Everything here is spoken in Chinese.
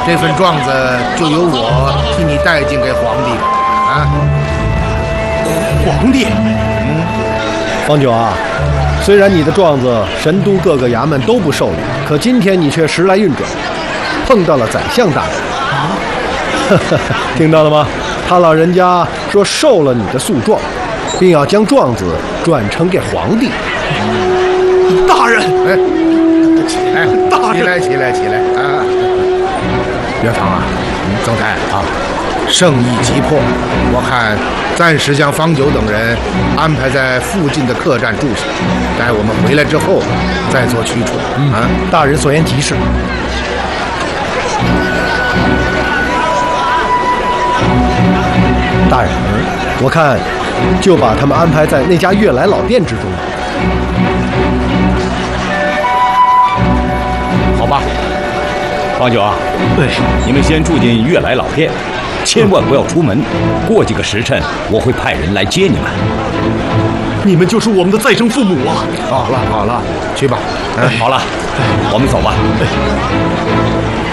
这份状子就由我替你带进给皇帝啊。 皇帝， 方九啊，虽然你的状子神都各个衙门都不受理，可今天你却时来运转，碰到了宰相大人。听到了吗？他老人家说受了你的诉状，并要将状子转呈给皇帝。 大人， 哎，起来， 大人， 起来啊！岳长啊，总裁啊，圣意急迫，我看暂时将方九等人安排在附近的客栈住下，待我们回来之后再做驱除。 大人所言极是。大人，我看就把他们安排在那家悦来老店之中。 好吧，方九啊，对，你们先住进悦来老店，千万不要出门。过几个时辰，我会派人来接你们。 你们就是我们的再生父母啊！ 好了，去吧。 好了，我们走吧。